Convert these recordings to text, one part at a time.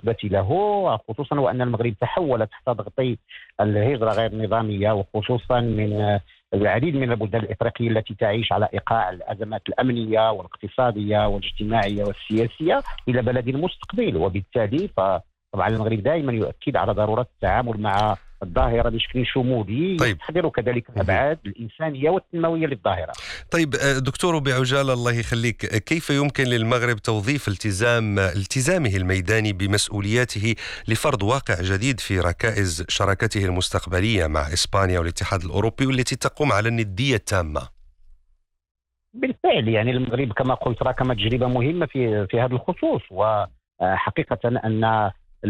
بالنسبة له، خصوصا وأن المغرب تحول تحت ضغطي الهجرة غير النظامية، وخصوصا من العديد من البلدان الإفريقية التي تعيش على إيقاع الأزمات الأمنية والاقتصادية والاجتماعية والسياسية إلى بلد المستقبل. وبالتالي فطبعا المغرب دائما يؤكد على ضرورة التعامل مع الظاهرة بشكل شمولي، طيب. يحضر كذلك الأبعاد الإنسانية والتنموية للظاهرة. طيب دكتور بعجالة الله يخليك، كيف يمكن للمغرب توظيف التزامه الميداني بمسؤولياته لفرض واقع جديد في ركائز شراكته المستقبلية مع إسبانيا والاتحاد الأوروبي والتي تقوم على الندية التامة؟ بالفعل يعني المغرب كما قلت راكم تجربة مهمة في هذا الخصوص، وحقيقة أن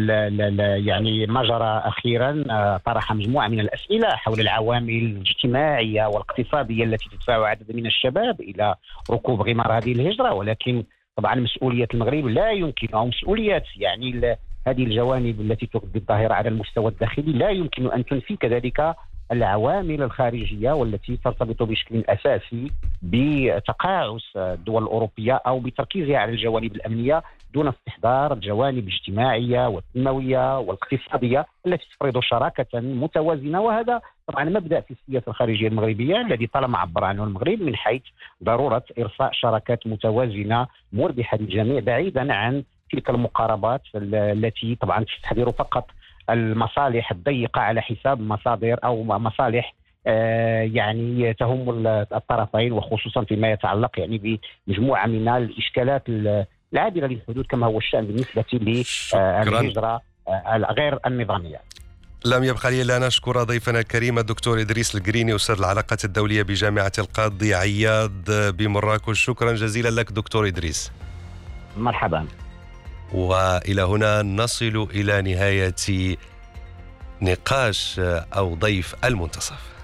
يعني ما جرى أخيرا طرح مجموعة من الأسئلة حول العوامل الاجتماعية والاقتصادية التي تدفع عدد من الشباب إلى ركوب غمار هذه الهجرة. ولكن طبعا مسؤولية المغرب لا يمكن، أو مسؤوليات يعني هذه الجوانب التي تغذي الظاهرة على المستوى الداخلي لا يمكن أن تنفي كذلك العوامل الخارجية والتي ترتبط بشكل أساسي بتقاعس الدول الأوروبية أو بتركيزها على الجوانب الأمنية دون استحضار الجوانب الاجتماعية والتنموية والاقتصادية التي تفرض شراكة متوازنة. وهذا طبعا مبدأ في السياسة الخارجية المغربية الذي طالما عبر عنه المغرب من حيث ضرورة إرساء شراكات متوازنة مربحة للجميع بعيدا عن تلك المقاربات التي طبعا تستحضر فقط المصالح الضيقة على حساب مصادر أو مصالح يعني تهم الطرفين، وخصوصا فيما يتعلق يعني بمجموعة من الإشكالات العابرة للحدود كما هو الشأن بالنسبة للهجرة غير النظامية. لم يبقى لي إلا أن أشكر ضيفنا الكريم الدكتور إدريس القريني أستاذ العلاقات الدولية بجامعة القاضي عياض بمراكش. شكرا جزيلا لك دكتور إدريس. مرحبا. وإلى هنا نصل إلى نهاية نقاش أو ضيف المنتصف.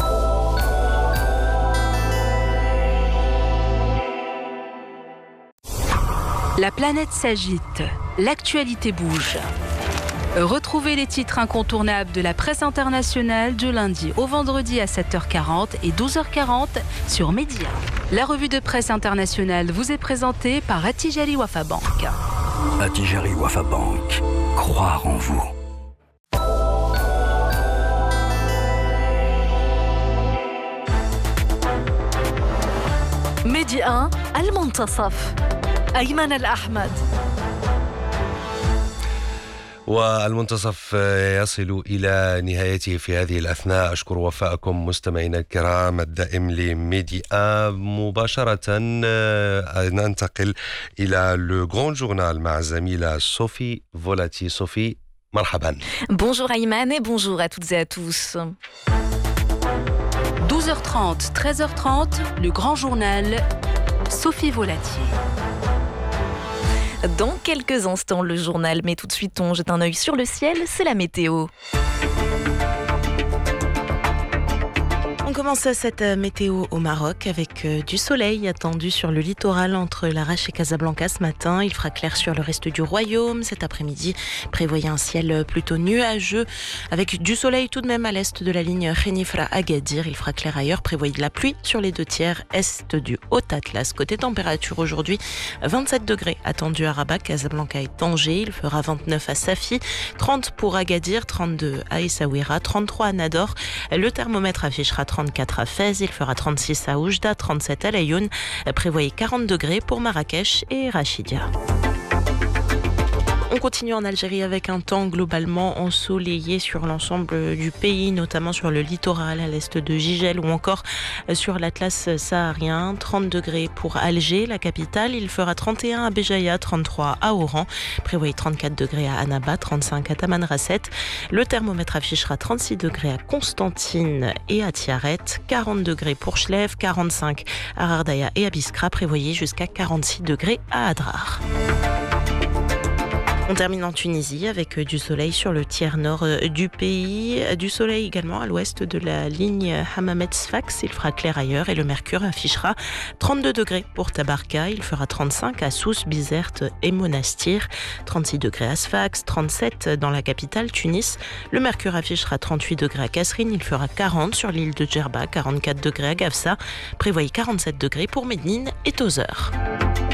La planète s'agite, l'actualité bouge. Retrouvez les titres incontournables de la presse internationale du lundi au vendredi à 7h40 et 12h40 sur Média. La revue de presse internationale vous est présentée par Attijari Wafa Bank. Attijari Wafa Bank, croire en vous. ميديا 1 المنتصف أيمن الأحمد. والمنتصف يصل إلى نهايته في هذه الأثناء. أشكر وفاءكم مستمعينا الكرام الدائم لميديا. مباشرة ننتقل إلى لو غران جورنال مع الزميلة صوفي فولاتي. صوفي مرحبا. Bonjour Ayman et bonjour à toutes et à tous. 12h30, 13h30, le grand journal, Sophie Volatier. Dans quelques instants, le journal, mais tout de suite, on jette un œil sur le ciel, c'est la météo. On commence cette météo au Maroc avec du soleil attendu sur le littoral entre Larache et Casablanca ce matin. Il fera clair sur le reste du royaume. Cet après-midi, prévoyez un ciel plutôt nuageux avec du soleil tout de même à l'est de la ligne Khénifra-Agadir. Il fera clair ailleurs. Prévoyez de la pluie sur les 2 tiers est du Haut-Atlas. Côté température aujourd'hui, 27 degrés attendus à Rabat, Casablanca et Tanger. Il fera 29 à Safi, 30 pour Agadir, 32 à Essaouira, 33 à Nador. Le thermomètre affichera 34 à Fès, il fera 36 à Oujda, 37 à Laayoune. Prévoyez 40 degrés pour Marrakech et Rachidia. On continue en Algérie avec un temps globalement ensoleillé sur l'ensemble du pays, notamment sur le littoral à l'est de Gigel ou encore sur l'Atlas saharien. 30 degrés pour Alger, la capitale. Il fera 31 à Béjaïa, 33 à Oran. Prévoyez 34 degrés à Annaba, 35 à Tamanrasset. Le thermomètre affichera 36 degrés à Constantine et à Tiaret, 40 degrés pour Chlèves, 45 à Rardaya et à Biskra. Prévoyez jusqu'à 46 degrés à Adrar. On termine en Tunisie avec du soleil sur le tiers nord du pays. Du soleil également à l'ouest de la ligne Hammamet-Sfax. Il fera clair ailleurs et le mercure affichera 32 degrés pour Tabarka. Il fera 35 à Sousse, Bizerte et Monastir. 36 degrés à Sfax, 37 dans la capitale Tunis. Le mercure affichera 38 degrés à Kasserine. Il fera 40 sur l'île de Djerba, 44 degrés à Gafsa. Prévoyez 47 degrés pour Médine et Tozeur.